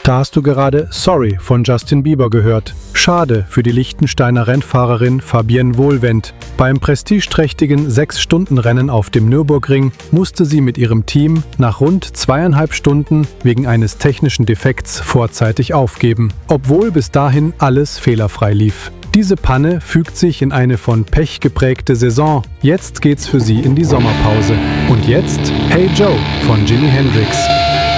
Da hast du gerade Sorry von Justin Bieber gehört. Schade für die Liechtensteiner Rennfahrerin Fabienne Wohlwend. Beim prestigeträchtigen 6-Stunden-Rennen auf dem Nürburgring musste sie mit ihrem Team nach rund 2,5 Stunden wegen eines technischen Defekts vorzeitig aufgeben, obwohl bis dahin alles fehlerfrei lief. Diese Panne fügt sich in eine von Pech geprägte Saison. Jetzt geht's für sie in die Sommerpause. Und jetzt Hey Joe von Jimi Hendrix.